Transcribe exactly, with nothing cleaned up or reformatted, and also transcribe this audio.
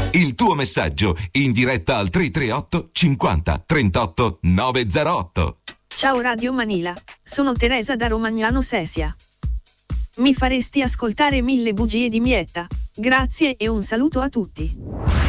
Il tuo messaggio in diretta al tre tre otto cinquanta trentotto novecentotto. Ciao Radio Manila, sono Teresa da Romagnano Sesia. Mi faresti ascoltare Mille bugie di Mietta? Grazie e un saluto a tutti.